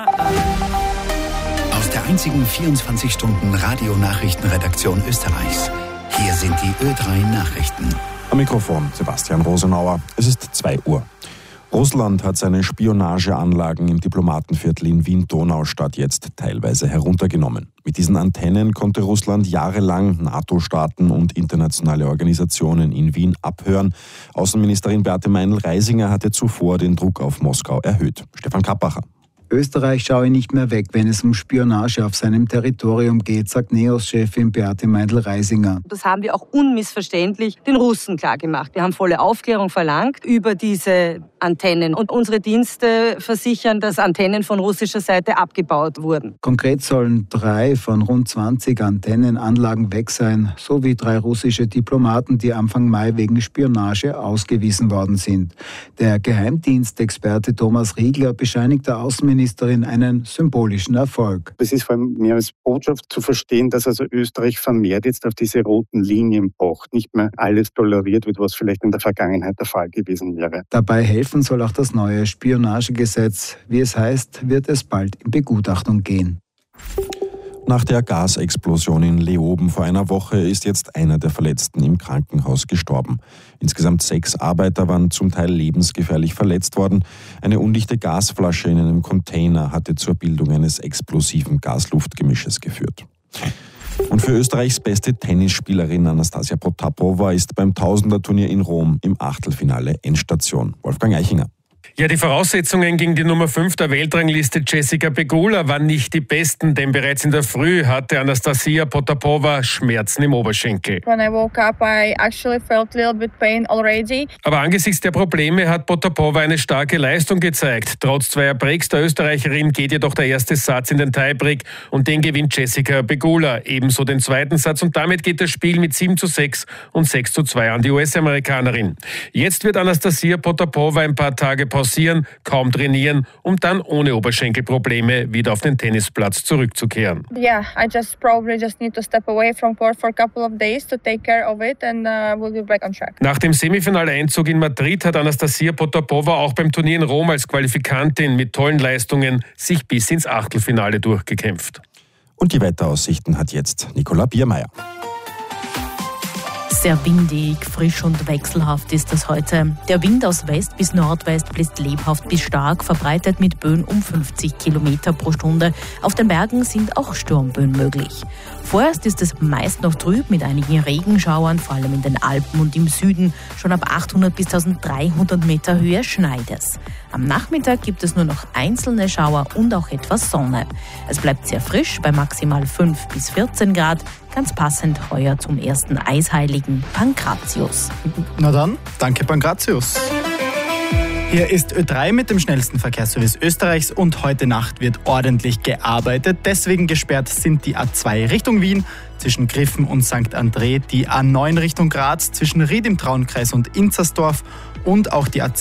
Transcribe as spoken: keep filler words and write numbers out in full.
Aus der einzigen vierundzwanzig Stunden Radionachrichtenredaktion Österreichs. Hier sind die Ö drei Nachrichten. Am Mikrofon Sebastian Rosenauer. Es ist zwei Uhr. Russland hat seine Spionageanlagen im Diplomatenviertel in Wien-Donaustadt jetzt teilweise heruntergenommen. Mit diesen Antennen konnte Russland jahrelang NATO-Staaten und internationale Organisationen in Wien abhören. Außenministerin Beate Meinl-Reisinger hatte zuvor den Druck auf Moskau erhöht. Stefan Kappacher. Österreich schaue nicht mehr weg, wenn es um Spionage auf seinem Territorium geht, sagt NEOS-Chefin Beate Meinl-Reisinger. Das haben wir auch unmissverständlich den Russen klargemacht. Wir haben volle Aufklärung verlangt über diese Antennen. Und unsere Dienste versichern, dass Antennen von russischer Seite abgebaut wurden. Konkret sollen drei von rund zwanzig Antennenanlagen weg sein, sowie drei russische Diplomaten, die Anfang Mai wegen Spionage ausgewiesen worden sind. Der Geheimdienstexperte Thomas Riegler bescheinigt der Außenministerin einen symbolischen Erfolg. Es ist vor allem mehr als Botschaft zu verstehen, dass also Österreich vermehrt jetzt auf diese roten Linien pocht. Nicht mehr alles toleriert wird, was vielleicht in der Vergangenheit der Fall gewesen wäre. Dabei helfen soll auch das neue Spionagegesetz. Wie es heißt, wird es bald in Begutachtung gehen. Nach der Gasexplosion in Leoben vor einer Woche ist jetzt einer der Verletzten im Krankenhaus gestorben. Insgesamt sechs Arbeiter waren zum Teil lebensgefährlich verletzt worden. Eine undichte Gasflasche in einem Container hatte zur Bildung eines explosiven Gas-Luft-Gemisches geführt. Und für Österreichs beste Tennisspielerin Anastasia Potapova ist beim Tausender-Turnier in Rom im Achtelfinale Endstation. Wolfgang Eichinger. Ja, die Voraussetzungen gegen die Nummer fünf der Weltrangliste Jessica Pegula waren nicht die besten, denn bereits in der Früh hatte Anastasia Potapova Schmerzen im Oberschenkel. When I woke up, I actually felt a little bit pain already. Aber angesichts der Probleme hat Potapova eine starke Leistung gezeigt. Trotz zweier Breaks der Österreicherin geht jedoch der erste Satz in den Tiebreak und den gewinnt Jessica Pegula. Ebenso den zweiten Satz und damit geht das Spiel mit sieben zu sechs und sechs zu zwei an die U S-Amerikanerin. Jetzt wird Anastasia Potapova ein paar Tage pausieren, kaum trainieren, um dann ohne Oberschenkelprobleme wieder auf den Tennisplatz zurückzukehren. Yeah, I just probably just need to step away from court for a couple of days to take care of it and uh, we'll be back on track. Nach dem Semifinaleinzug in Madrid hat Anastasia Potapova auch beim Turnier in Rom als Qualifikantin mit tollen Leistungen sich bis ins Achtelfinale durchgekämpft. Und die Wetteraussichten hat jetzt Nicola Biermeier. Sehr windig, frisch und wechselhaft ist es heute. Der Wind aus West bis Nordwest bläst lebhaft bis stark, verbreitet mit Böen um fünfzig Kilometer pro Stunde. Auf den Bergen sind auch Sturmböen möglich. Vorerst ist es meist noch trüb mit einigen Regenschauern, vor allem in den Alpen und im Süden. Schon ab achthundert bis dreizehnhundert Meter Höhe schneit es. Am Nachmittag gibt es nur noch einzelne Schauer und auch etwas Sonne. Es bleibt sehr frisch bei maximal fünf bis vierzehn Grad. Ganz passend heuer zum ersten Eisheiligen Pankratius. Na dann, danke Pankratius. Hier ist Ö drei mit dem schnellsten Verkehrsservice Österreichs und heute Nacht wird ordentlich gearbeitet. Deswegen gesperrt sind die A zwei Richtung Wien zwischen Griffen und Sankt André, die A neun Richtung Graz zwischen Ried im Traunkreis und Inzersdorf und auch die A zehn